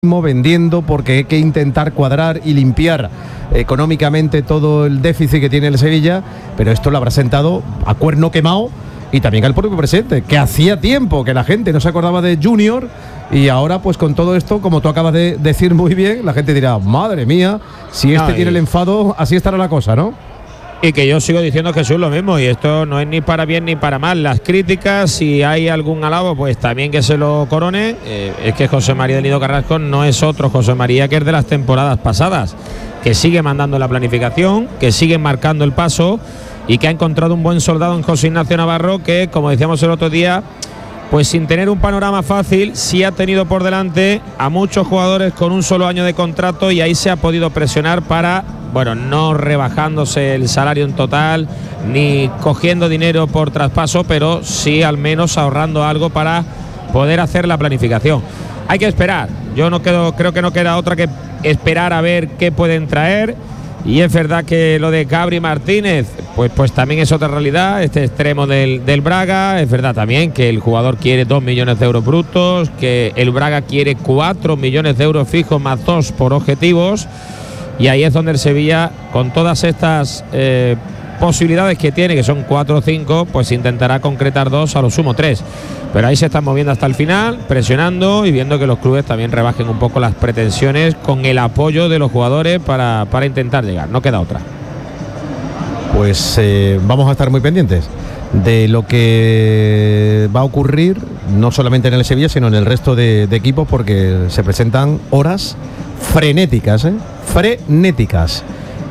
vendiendo porque hay que intentar cuadrar y limpiar económicamente todo el déficit que tiene el Sevilla, pero esto lo habrá sentado a cuerno quemado y también al propio presidente, que hacía tiempo que la gente no se acordaba de Junior y ahora pues con todo esto, como tú acabas de decir muy bien, la gente dirá, madre mía, si este tiene el enfado, así estará la cosa, ¿no? Y que yo sigo diciendo, Jesús, lo mismo, y esto no es ni para bien ni para mal. Las críticas, si hay algún alabo, pues también que se lo corone. Es que José María del Nido Carrasco no es otro José María que es de las temporadas pasadas, que sigue mandando la planificación, que sigue marcando el paso y que ha encontrado un buen soldado en José Ignacio Navarro, que, como decíamos el otro día, pues sin tener un panorama fácil, sí ha tenido por delante a muchos jugadores con un solo año de contrato y ahí se ha podido presionar para, bueno, no rebajándose el salario en total, ni cogiendo dinero por traspaso, pero sí al menos ahorrando algo para poder hacer la planificación. Hay que esperar, creo que no queda otra que esperar a ver qué pueden traer. Y es verdad que lo de Gabri Martínez, pues también es otra realidad, este extremo del Braga. Es verdad también que el jugador quiere 2 millones de euros brutos, que el Braga quiere 4 millones de euros fijos más 2 por objetivos. Y ahí es donde el Sevilla, con todas estas posibilidades que tiene, que son 4 o 5, pues intentará concretar 2, a lo sumo 3. Pero ahí se están moviendo hasta el final, presionando y viendo que los clubes también rebajen un poco las pretensiones con el apoyo de los jugadores para intentar llegar. No queda otra. Pues vamos a estar muy pendientes de lo que va a ocurrir, no solamente en el Sevilla, sino en el resto de equipos, porque se presentan horas frenéticas, frenéticas,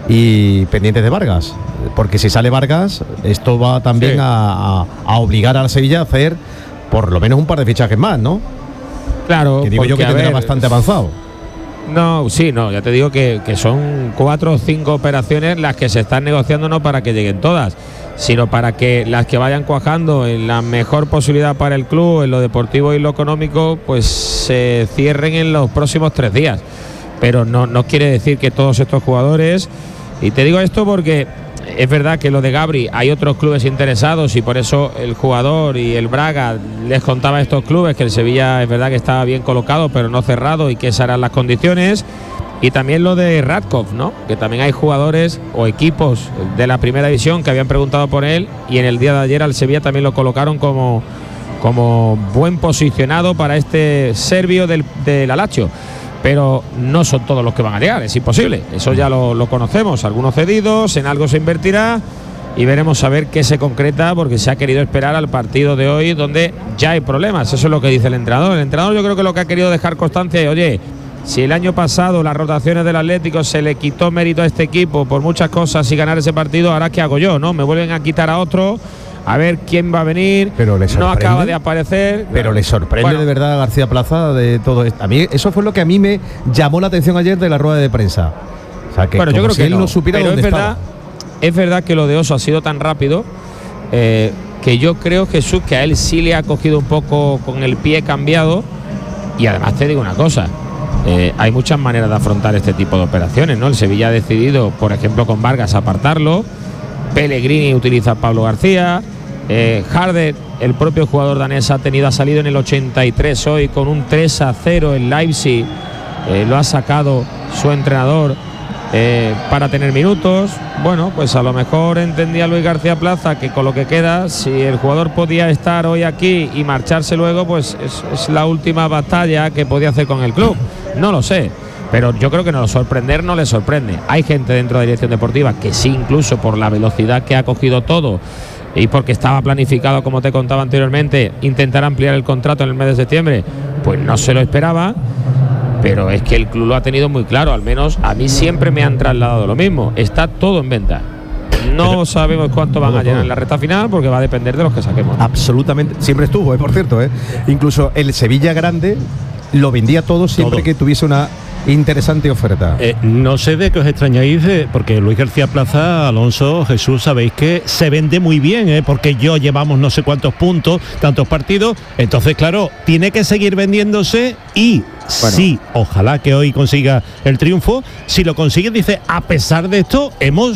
y pendientes de Vargas, porque si sale Vargas, esto va también a obligar a la Sevilla a hacer por lo menos un par de fichajes más, ¿no? Claro, que digo yo que tendrá bastante avanzado. No, ya te digo que son 4 o 5 operaciones las que se están negociando, no para que lleguen todas, sino para que las que vayan cuajando en la mejor posibilidad para el club, en lo deportivo y lo económico, pues se cierren en los próximos 3 días. Pero no quiere decir que todos estos jugadores, y te digo esto porque es verdad que lo de Gabri hay otros clubes interesados y por eso el jugador y el Braga les contaba a estos clubes que el Sevilla es verdad que estaba bien colocado pero no cerrado y que esas eran las condiciones. Y también lo de Radkov, ¿no? Que también hay jugadores o equipos de la primera división que habían preguntado por él y en el día de ayer al Sevilla también lo colocaron como buen posicionado para este serbio del Alacho. Pero no son todos los que van a llegar, es imposible, eso ya lo conocemos, algunos cedidos, en algo se invertirá y veremos a ver qué se concreta, porque se ha querido esperar al partido de hoy donde ya hay problemas. Eso es lo que dice el entrenador. El entrenador, yo creo que lo que ha querido dejar constancia es, oye, si el año pasado las rotaciones del Atlético se le quitó mérito a este equipo por muchas cosas y ganar ese partido, ahora ¿qué hago yo? ¿No? Me vuelven a quitar a otro, a ver quién va a venir, pero no acaba de aparecer. Pero le sorprende de verdad a García Plaza de todo esto. A mí eso fue lo que a mí me llamó la atención ayer de la rueda de prensa. O sea, que bueno, yo creo que él no supiera dónde estaba. Es verdad que lo de Oso ha sido tan rápido que yo creo, Jesús, que a él sí le ha cogido un poco con el pie cambiado. Y además te digo una cosa, hay muchas maneras de afrontar este tipo de operaciones, ¿no? El Sevilla ha decidido, por ejemplo, con Vargas apartarlo. Pellegrini utiliza a Pablo García, Harder, el propio jugador danés, ha salido en el 83 hoy con un 3-0 en Leipzig, lo ha sacado su entrenador para tener minutos. Bueno, pues a lo mejor entendía Luis García Plaza que con lo que queda, si el jugador podía estar hoy aquí y marcharse luego, pues es la última batalla que podía hacer con el club, no lo sé. Pero yo creo que no le sorprende. Hay gente dentro de la dirección deportiva que sí, incluso por la velocidad que ha cogido todo y porque estaba planificado, como te contaba anteriormente, intentar ampliar el contrato en el mes de septiembre, pues no se lo esperaba. Pero es que el club lo ha tenido muy claro, al menos a mí siempre me han trasladado lo mismo. Está todo en venta. No sabemos cuánto van a llenar en la recta final porque va a depender de los que saquemos. Absolutamente, siempre estuvo, por cierto. Incluso el Sevilla grande lo vendía todo siempre que tuviese una interesante oferta. No sé de qué os extrañáis, porque Luis García Plaza, Alonso, Jesús, sabéis que se vende muy bien, porque llevamos no sé cuántos puntos, tantos partidos, entonces claro, tiene que seguir vendiéndose y sí, ojalá que hoy consiga el triunfo. Si lo consigue, dice, a pesar de esto,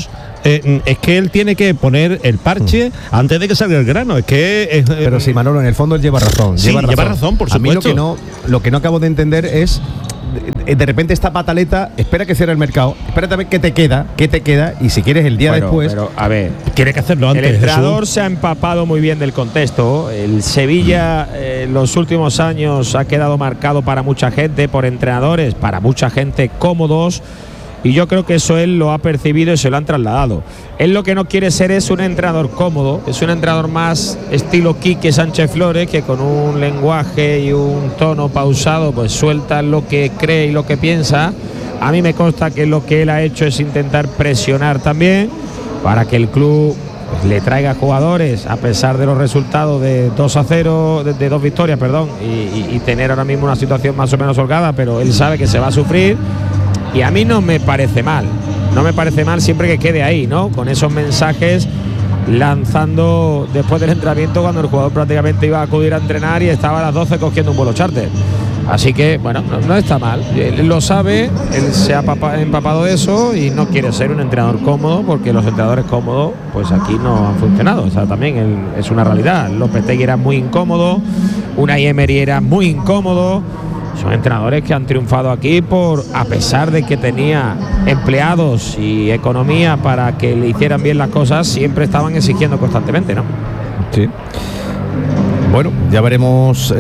es que él tiene que poner el parche antes de que salga el grano. Pero sí, Manolo, en el fondo él lleva razón. Sí, lleva razón, por supuesto. A mí lo que no acabo de entender es de repente esta pataleta, espera que cierre el mercado, espérate a ver qué te queda, y si quieres el día después. Pero, a ver, tiene que hacerlo antes. El entrenador se ha empapado muy bien del contexto. El Sevilla en los últimos años ha quedado marcado para mucha gente, por entrenadores, para mucha gente cómodos. Y yo creo que eso él lo ha percibido y se lo han trasladado. Él lo que no quiere ser es un entrenador cómodo, es un entrenador más estilo Quique Sánchez Flores, que con un lenguaje y un tono pausado pues suelta lo que cree y lo que piensa. A mí me consta que lo que él ha hecho es intentar presionar también para que el club pues le traiga jugadores a pesar de los resultados de 2-0, de 2 victorias, perdón, y tener ahora mismo una situación más o menos holgada, pero él sabe que se va a sufrir. Y a mí no me parece mal siempre que quede ahí, ¿no? Con esos mensajes lanzando después del entrenamiento cuando el jugador prácticamente iba a acudir a entrenar y estaba a las 12 cogiendo un vuelo charter. Así que, bueno, no está mal. Él lo sabe, él se ha empapado de eso y no quiere ser un entrenador cómodo, porque los entrenadores cómodos, pues aquí no han funcionado. O sea, también es una realidad. Lopetegui era muy incómodo, Unai Emery era muy incómodo. Son entrenadores que han triunfado aquí a pesar de que tenía empleados y economía para que le hicieran bien las cosas, siempre estaban exigiendo constantemente, ¿no? Sí. Bueno, ya veremos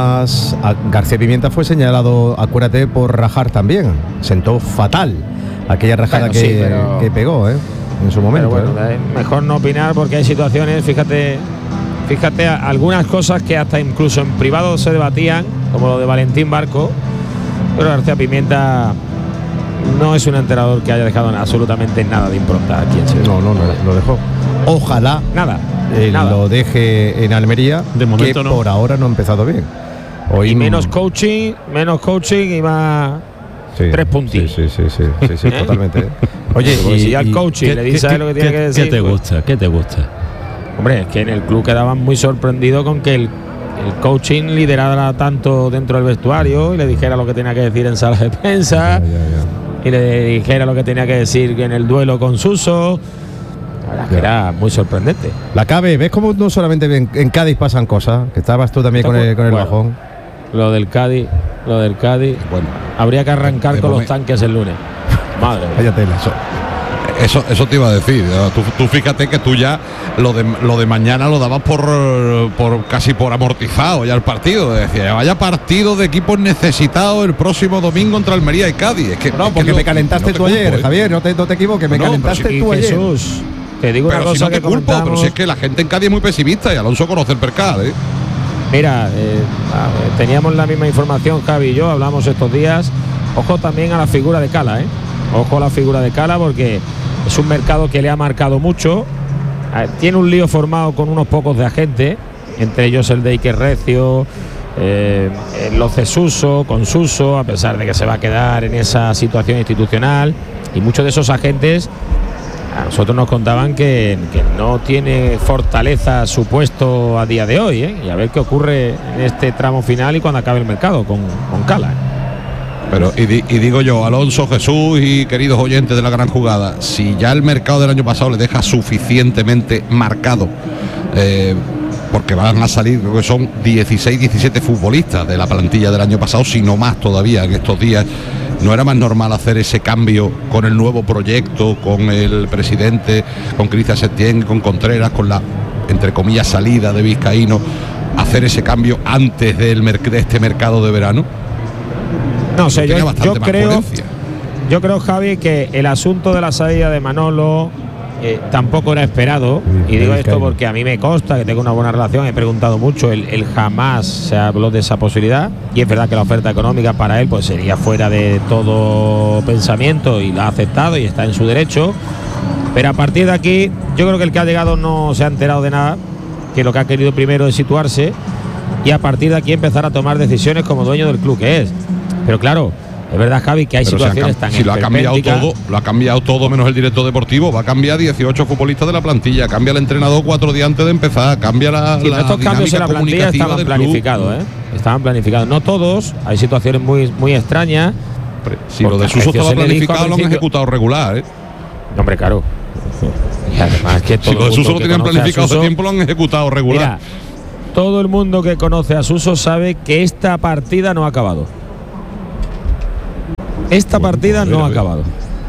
García Pimienta fue señalado, acuérdate, por rajar también. Sentó fatal aquella rajada que pegó, en su momento. Pero bueno, mejor no opinar porque hay situaciones, fíjate algunas cosas que hasta incluso en privado se debatían, como lo de Valentín Barco, pero García Pimienta no es un entrenador que haya dejado absolutamente nada de impronta aquí en Sevilla. No lo dejó. Ojalá nada. Lo deje en Almería, de momento que no. Por ahora no ha empezado bien. Hoy menos coaching y más 3 puntitos. Sí, totalmente. Oye, y si al coaching le dice lo que tiene que decir. ¿Qué te gusta? Hombre, es que en el club quedaban muy sorprendidos con que el coaching liderara tanto dentro del vestuario y le dijera lo que tenía que decir en sala de prensa, y le dijera lo que tenía que decir en el duelo con Suso. La verdad que era muy sorprendente. La Cabe, ¿ves cómo no solamente en Cádiz pasan cosas? Que estabas tú también con el bajón. Lo del Cádiz, bueno, habría que arrancar con los tanques el lunes. Madre mía. Vaya tela. Eso te iba a decir. Tú fíjate que tú ya lo de mañana lo dabas por casi por amortizado ya el partido. Decía, vaya partido de equipos necesitados el próximo domingo contra Almería y Cádiz. Es que no, porque me calentaste tú ayer, Javier. No te equivoques, me calentaste tú ayer. Jesús, te digo una cosa que culpo, pero si es que la gente en Cádiz es muy pesimista y Alonso conoce el percal, ¿eh? Mira, teníamos la misma información, Javi y yo, hablamos estos días. Ojo también a la figura de Cala, Ojo a la figura de Cala, porque es un mercado que le ha marcado mucho. Tiene un lío formado con unos pocos de agentes, entre ellos el de Iker Recio, los de Suso, con Suso, a pesar de que se va a quedar en esa situación institucional. Y muchos de esos agentes a nosotros nos contaban que no tiene fortaleza su puesto a día de hoy, y a ver qué ocurre en este tramo final y cuando acabe el mercado con Cala. Pero y digo yo, Alonso, Jesús y queridos oyentes de la gran jugada, si ya el mercado del año pasado le deja suficientemente marcado, porque van a salir, creo que son 16, 17 futbolistas de la plantilla del año pasado, si no más todavía en estos días, ¿no era más normal hacer ese cambio con el nuevo proyecto, con el presidente, con Cristian Setién, con Contreras, con la, entre comillas, salida de Vizcaíno, hacer ese cambio antes de este mercado de verano? No sé, yo creo, Javi, que el asunto de la salida de Manolo tampoco era esperado, y digo esto porque a mí me consta que tengo una buena relación, he preguntado mucho, él jamás se habló de esa posibilidad, y es verdad que la oferta económica para él pues sería fuera de todo pensamiento, y la ha aceptado y está en su derecho, pero a partir de aquí yo creo que el que ha llegado no se ha enterado de nada, que lo que ha querido primero es situarse y a partir de aquí empezar a tomar decisiones como dueño del club que es. Pero claro, es verdad, Javi, que hay situaciones tan si lo ha cambiado todo menos el director deportivo, va a cambiar 18 futbolistas de la plantilla, cambia el entrenador 4 días antes de empezar, cambia estos cambios en la plantilla estaban planificados, estaban planificados, no todos, hay situaciones muy extrañas. Si lo de Suso estaba planificado, lo han ejecutado regular, Hombre, claro. Y además que todo si lo de Suso lo tenían planificado hace tiempo, lo han ejecutado regular. Mira, todo el mundo que conoce a Suso sabe que esta partida no ha acabado. Esta partida no ha acabado.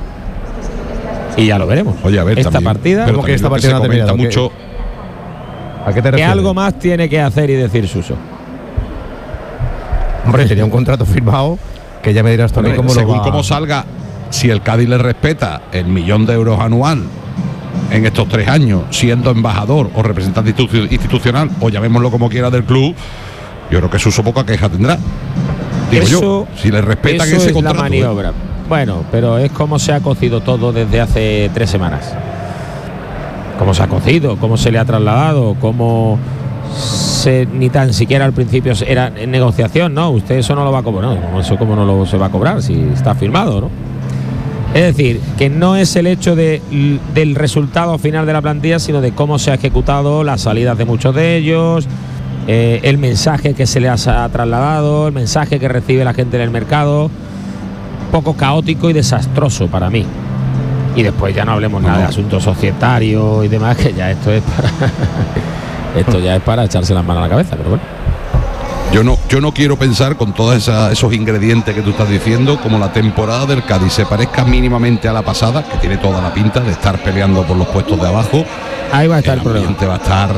Y ya lo veremos. Oye, a ver, esta también, partida, pero que esta lo que se partida no ha comenta terminado, mucho. ¿A qué te que refieres? algo más tiene que hacer y decir Suso. Hombre, tenía un contrato firmado que ya me dirás tú a mí cómo lo Según va. cómo salga, si el Cádiz le respeta el 1 millón de euros anual en estos 3 años, siendo embajador o representante institucional, o llamémoslo como quiera del club, yo creo que Suso poca queja tendrá. Digo yo, si le respetan eso ese es contrato. la maniobra. Bueno, pero es como se ha cocido todo desde hace 3 semanas. Cómo se ha cocido, cómo se le ha trasladado, cómo ni tan siquiera al principio era en negociación, ¿no? Usted eso no lo va a cobrar, no, eso cómo no lo se va a cobrar si está firmado, ¿no? Es decir, que no es el hecho del resultado final de la plantilla, sino de cómo se ha ejecutado las salidas de muchos de ellos, el mensaje que se les ha trasladado, el mensaje que recibe la gente en el mercado, poco caótico y desastroso para mí. Y después ya no hablemos nada de asuntos societarios y demás, que ya esto es para esto ya es para echarse las manos a la cabeza, pero bueno. Yo no quiero pensar con todos esos ingredientes que tú estás diciendo, como la temporada del Cádiz se parezca mínimamente a la pasada, que tiene toda la pinta de estar peleando por los puestos de abajo. Ahí va a estar el problema. Va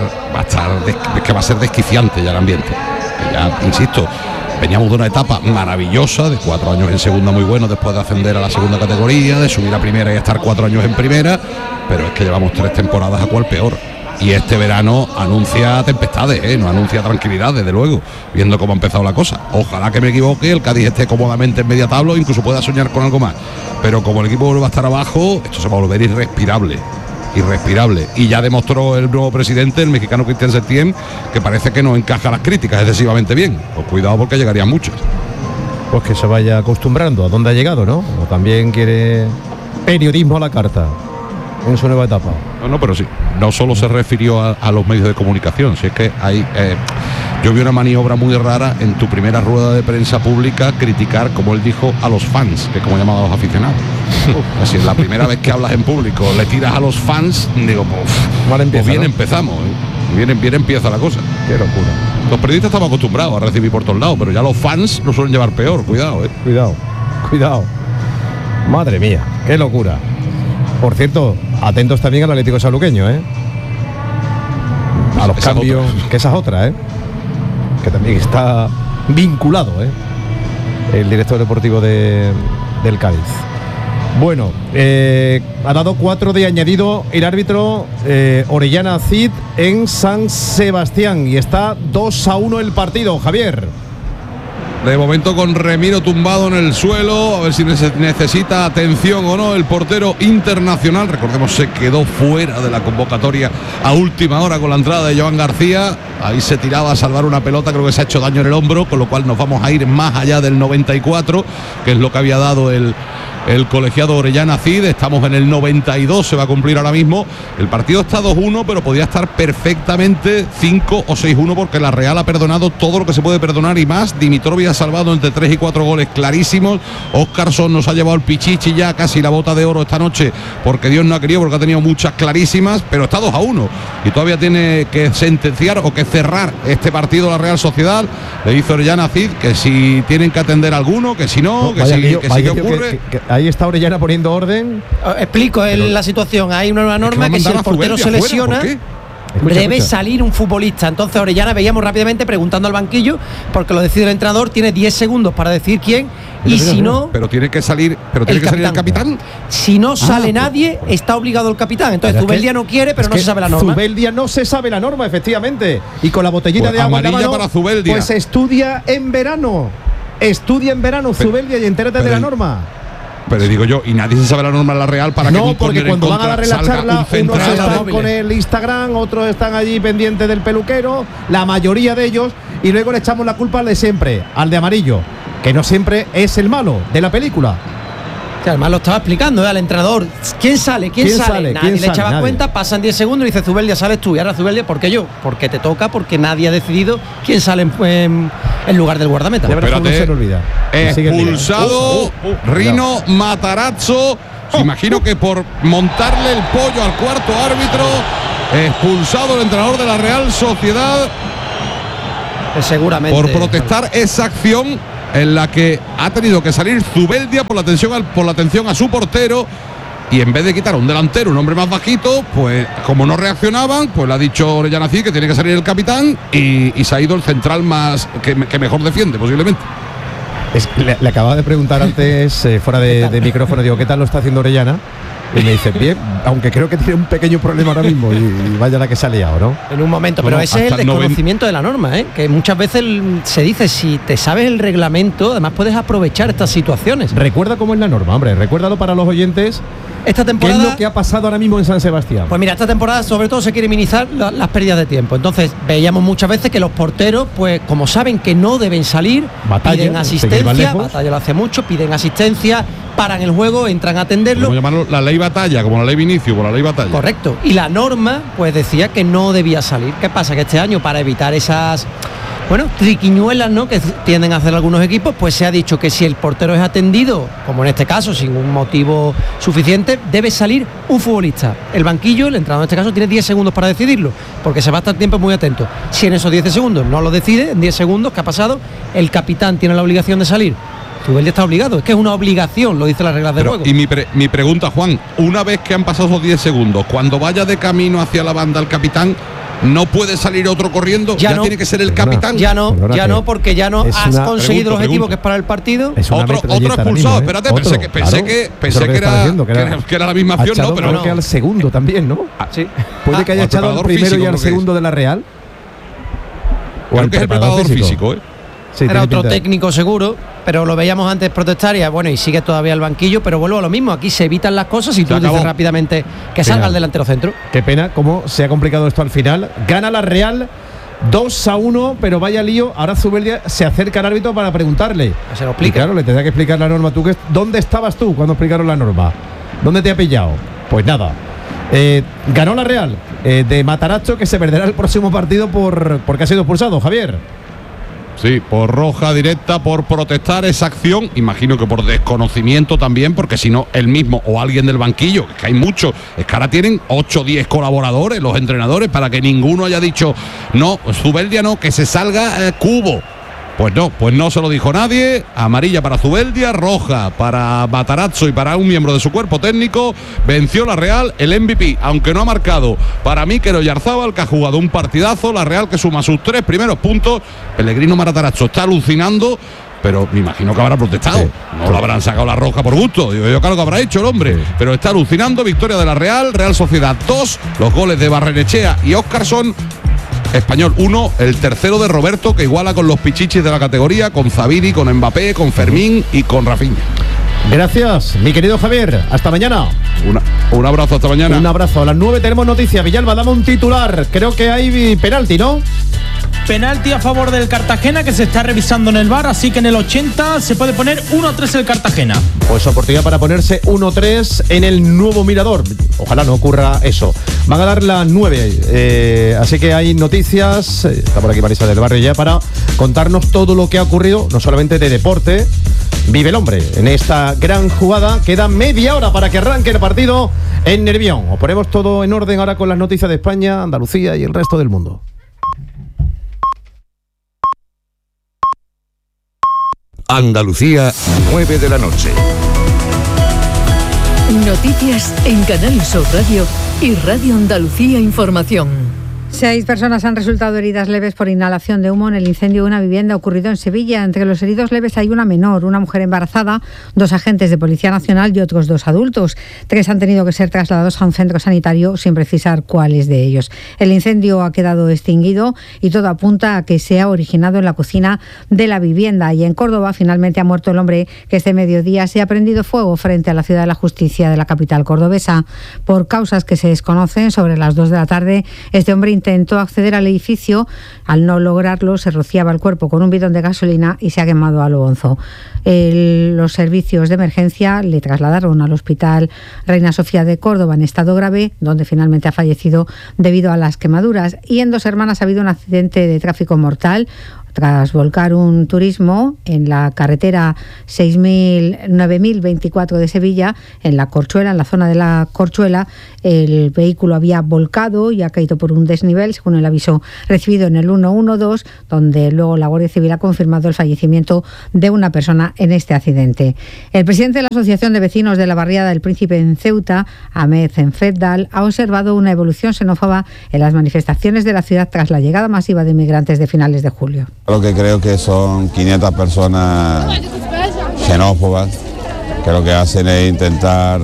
a ser desquiciante ya el ambiente. Ya, insisto, veníamos de una etapa maravillosa, de 4 años en segunda muy bueno, después de ascender a la segunda categoría, de subir a primera y estar 4 años en primera, pero es que llevamos 3 temporadas a cual peor. Y este verano anuncia tempestades, no anuncia tranquilidad, desde luego, viendo cómo ha empezado la cosa. Ojalá que me equivoque, el Cádiz esté cómodamente en media tabla, incluso pueda soñar con algo más. Pero como el equipo vuelva a estar abajo, esto se va a volver irrespirable. Y ya demostró el nuevo presidente, el mexicano Cristian Setién, que parece que no encaja las críticas excesivamente bien. Pues cuidado, porque llegarían muchas. Pues que se vaya acostumbrando a dónde ha llegado, ¿no? O también quiere periodismo a la carta en su nueva etapa. No, pero sí, no solo se refirió a los medios de comunicación, si es que hay yo vi una maniobra muy rara en tu primera rueda de prensa pública, criticar, como él dijo, a los fans, que como llamaba a los aficionados. Así es la primera vez que hablas en público, le tiras a los fans, digo, pues bien, ¿no? Empezamos, bien empieza la cosa. Qué locura. Los periodistas estamos acostumbrados a recibir por todos lados, pero ya los fans lo suelen llevar peor, cuidado. Cuidado. Madre mía, qué locura. Por cierto, atentos también al Atlético Sanluqueño, a los cambios, que esa es otra, que también está vinculado, el director deportivo del Cádiz. Bueno, ha dado 4 de añadido el árbitro Orellana Cid en San Sebastián y está 2-1 el partido, Javier. De momento con Remiro tumbado en el suelo, a ver si necesita atención o no el portero internacional. Recordemos, se quedó fuera de la convocatoria a última hora con la entrada de Joan García. Ahí se tiraba a salvar una pelota, creo que se ha hecho daño en el hombro, con lo cual nos vamos a ir más allá del 94, que es lo que había dado el colegiado Orellana Cid. Estamos en el 92, se va a cumplir ahora mismo. El partido está 2-1, pero podía estar perfectamente 5 o 6-1, porque la Real ha perdonado todo lo que se puede perdonar y más. Dimitrovic ha salvado entre 3 y 4 goles clarísimos. Óscarson nos ha llevado el pichichi ya, casi la bota de oro esta noche, porque Dios no ha querido, porque ha tenido muchas clarísimas, pero está 2-1 y todavía tiene que sentenciar o que cerrar este partido la Real Sociedad. Le dice Orellana Cid que si tienen que atender alguno, que si no, que si que ocurre. Ahí está Orellana poniendo orden. Explico la situación. Hay una nueva norma que si el portero se lesiona, debe salir un futbolista. Entonces Orellana, veíamos rápidamente preguntando al banquillo, porque lo decide el entrenador, tiene 10 segundos para decir quién, y si no, pero tiene que salir el capitán. Si no sale nadie, está obligado el capitán. Entonces Zubeldia no quiere, pero no se sabe la norma. Zubeldia no se sabe la norma, efectivamente. Y con la botellita de agua amarilla para Zubeldia, pues estudia en verano Zubeldia, y entérate de la norma. Pero digo yo, y nadie se sabe la norma en la Real para que no, porque cuando van a darle la charla, unos están móviles con el Instagram, otros están allí pendientes del peluquero, la mayoría de ellos, y luego le echamos la culpa al de siempre, al de amarillo, que no siempre es el malo de la película. Que además lo estaba explicando al entrenador. ¿Quién sale? Nadie le echaba cuenta, pasan 10 segundos y dice Zubeldia, sales tú. Y ahora Zubeldia, ¿por qué yo? Porque te toca, porque nadie ha decidido quién sale en lugar del guardameta. Espérate, se le olvida. Expulsado Rino Matarazzo. Imagino que por montarle el pollo al cuarto árbitro. Expulsado el entrenador de la Real Sociedad. Seguramente. Por protestar esa acción en la que ha tenido que salir Zubeldia por la atención a su portero, y en vez de quitar a un delantero, un hombre más bajito, pues como no reaccionaban, pues le ha dicho Orellana Cid que tiene que salir el capitán, y se ha ido el central más que mejor defiende posiblemente. Le acababa de preguntar antes, fuera de micrófono, digo, ¿qué tal lo está haciendo Orellana? Y me dice, bien, aunque creo que tiene un pequeño problema ahora mismo, y vaya la que se ha liado, ¿no? En un momento, pero ese es el desconocimiento de la norma, que muchas veces se dice, si te sabes el reglamento, además puedes aprovechar estas situaciones. Recuerda cómo es la norma, hombre, recuérdalo para los oyentes. Esta temporada, ¿qué es lo que ha pasado ahora mismo en San Sebastián? Pues mira, esta temporada sobre todo se quiere minimizar las pérdidas de tiempo. Entonces veíamos muchas veces que los porteros, pues como saben que no deben salir, piden asistencia, Batalla lo hace mucho, piden asistencia, paran el juego, entran a atenderlo. Podemos llamarlo la ley Batalla, como la ley Vinicio, por la ley Batalla. Correcto. Y la norma, pues decía que no debía salir. ¿Qué pasa? Que este año, para evitar esas triquiñuelas, ¿no?, que tienden a hacer algunos equipos, pues se ha dicho que si el portero es atendido, como en este caso, sin un motivo suficiente, debe salir un futbolista. El banquillo, el entrenador en este caso, tiene 10 segundos para decidirlo, porque se va a estar tiempo muy atento. Si en esos 10 segundos no lo decide, en 10 segundos, ¿qué ha pasado? El capitán tiene la obligación de salir. Zubeldia está obligado, es que es una obligación, lo dice las reglas del juego. Y mi pregunta, Juan, una vez que han pasado esos 10 segundos, cuando vaya de camino hacia la banda el capitán, ¿no puede salir otro corriendo? ¿Ya no tiene que ser el capitán? Ya no, porque ya no has conseguido el objetivo que es para el partido. Otro expulsado, espérate, pensé que era la misma acción, no, pero creo que al segundo también, ¿no? Sí. Puede que haya echado al primero y al segundo de la Real. Creo que es el preparador físico, Sí, era otro técnico seguro, pero lo veíamos antes protestar y sigue todavía el banquillo, pero vuelvo a lo mismo, aquí se evitan las cosas y tú dices rápidamente que salga el delantero centro. Qué pena cómo se ha complicado esto al final. Gana la Real 2-1, pero vaya lío. Ahora Zubeldia se acerca al árbitro para preguntarle. Se lo explica. Claro, le tendrá que explicar la norma. ¿Dónde estabas tú cuando explicaron la norma? ¿Dónde te ha pillado? Pues nada. Ganó la Real de Matarazzo, que se perderá el próximo partido porque ha sido expulsado, Javier. Sí, por roja directa, por protestar esa acción, imagino que por desconocimiento también, porque si no, él mismo o alguien del banquillo, que hay muchos, es que ahora tienen 8 o 10 colaboradores, los entrenadores, para que ninguno haya dicho, no, Zubeldia no, que se salga Cubo. Pues no se lo dijo nadie. Amarilla para Zubeldia, roja para Matarazzo y para un miembro de su cuerpo técnico. Venció la Real, el MVP, aunque no ha marcado, para Mikel Oyarzábal, que ha jugado un partidazo. La Real, que suma sus 3 primeros puntos. Pellegrino Matarazzo está alucinando, pero me imagino que habrá protestado. Sí. No lo habrán sacado la roja por gusto. Digo yo, claro que habrá hecho el hombre. Sí. Pero está alucinando. Victoria de la Real, Real Sociedad 2. Los goles de Barrenechea y Óscarson. Español 1, el tercero de Roberto, que iguala con los pichichis de la categoría, con Zabiri, con Mbappé, con Fermín y con Rafinha. Gracias, mi querido Javier. Hasta mañana. Un abrazo, hasta mañana. Un abrazo. A las 9 tenemos noticias. Villalba, dame un titular. Creo que hay penalti, ¿no? Penalti a favor del Cartagena, que se está revisando en el VAR, así que en el 80 se puede poner 1-3 el Cartagena. Pues oportunidad para ponerse 1-3 en el nuevo Mirador. Ojalá no ocurra eso. Van a dar las 9, así que hay noticias. Está por aquí Marisa del Barrio ya para contarnos todo lo que ha ocurrido, no solamente de deporte. Vive el hombre en esta gran jugada. Queda media hora para que arranque el partido en Nervión. Os ponemos todo en orden ahora con las noticias de España, Andalucía y el resto del mundo. Andalucía, 9 de la noche. Noticias en Canal Sur Radio y Radio Andalucía Información. 6 personas han resultado heridas leves por inhalación de humo en el incendio de una vivienda ocurrido en Sevilla. Entre los heridos leves hay una menor, una mujer embarazada, 2 agentes de Policía Nacional y otros 2 adultos. 3 han tenido que ser trasladados a un centro sanitario sin precisar cuáles de ellos. El incendio ha quedado extinguido y todo apunta a que se ha originado en la cocina de la vivienda. Y en Córdoba finalmente ha muerto el hombre que este mediodía se ha prendido fuego frente a la Ciudad de la Justicia de la capital cordobesa. Por causas que se desconocen, sobre las 2 de la tarde, este hombre intentó acceder al edificio. Al no lograrlo, se rociaba el cuerpo con un bidón de gasolina y se ha quemado a lo bonzo. Los servicios de emergencia le trasladaron al Hospital Reina Sofía de Córdoba en estado grave, donde finalmente ha fallecido debido a las quemaduras. Y en Dos Hermanas ha habido un accidente de tráfico mortal. tras volcar un turismo en la carretera 9024 de Sevilla, en la Corchuela, en la zona de la Corchuela. El vehículo había volcado y ha caído por un desnivel, según el aviso recibido en el 112, donde luego la Guardia Civil ha confirmado el fallecimiento de una persona en este accidente. El presidente de la Asociación de Vecinos de la Barriada del Príncipe en Ceuta, Ahmed Enfeddal, ha observado una evolución xenófoba en las manifestaciones de la ciudad tras la llegada masiva de inmigrantes de finales de julio. Lo que creo que son 500 personas xenófobas que lo que hacen es intentar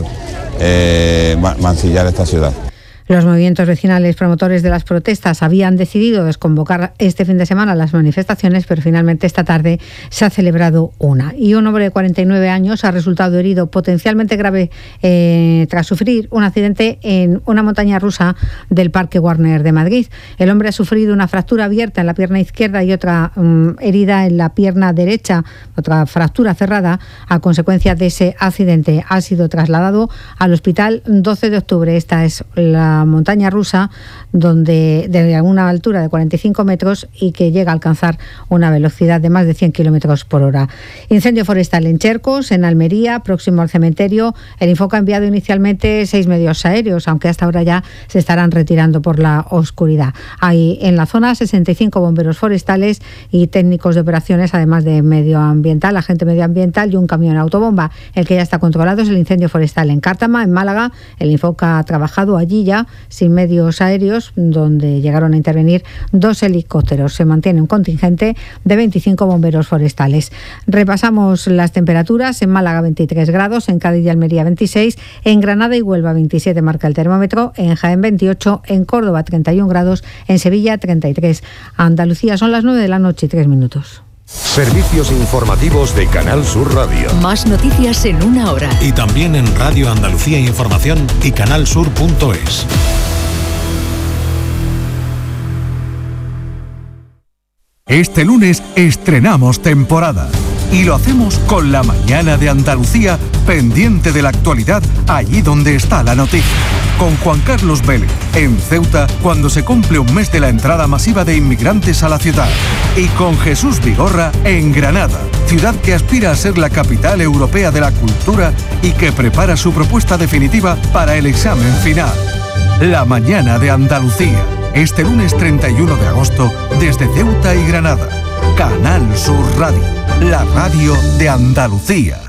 mancillar esta ciudad. Los movimientos vecinales promotores de las protestas habían decidido desconvocar este fin de semana las manifestaciones, pero finalmente esta tarde se ha celebrado una. Y un hombre de 49 años ha resultado herido potencialmente grave tras sufrir un accidente en una montaña rusa del Parque Warner de Madrid. El hombre ha sufrido una fractura abierta en la pierna izquierda y otra herida en la pierna derecha, otra fractura cerrada a consecuencia de ese accidente. Ha sido trasladado al hospital 12 de octubre. Esta es la montaña rusa, donde de una altura de 45 metros y que llega a alcanzar una velocidad de más de 100 kilómetros por hora. Incendio forestal en Chercos, en Almería, próximo al cementerio. El Infoca ha enviado inicialmente 6 medios aéreos, aunque hasta ahora ya se estarán retirando por la oscuridad. Hay en la zona 65 bomberos forestales y técnicos de operaciones, además de medioambiental, agente medioambiental y un camión autobomba. El que ya está controlado es el incendio forestal en Cártama, en Málaga. El Infoca ha trabajado allí ya sin medios aéreos, donde llegaron a intervenir 2 helicópteros. Se mantiene un contingente de 25 bomberos forestales. Repasamos las temperaturas. En Málaga 23 grados, en Cádiz y Almería 26, en Granada y Huelva 27 marca el termómetro, en Jaén 28, en Córdoba 31 grados, en Sevilla 33. Andalucía son las 9 de la noche y 3 minutos. Servicios informativos de Canal Sur Radio. Más noticias en una hora. Y también en Radio Andalucía Información y canalsur.es. Este lunes estrenamos temporada y lo hacemos con La Mañana de Andalucía, pendiente de la actualidad allí donde está la noticia. Con Juan Carlos Vélez, en Ceuta, cuando se cumple un mes de la entrada masiva de inmigrantes a la ciudad. Y con Jesús Vigorra, en Granada, ciudad que aspira a ser la capital europea de la cultura y que prepara su propuesta definitiva para el examen final. La Mañana de Andalucía, este lunes 31 de agosto, desde Ceuta y Granada. Canal Sur Radio, la radio de Andalucía.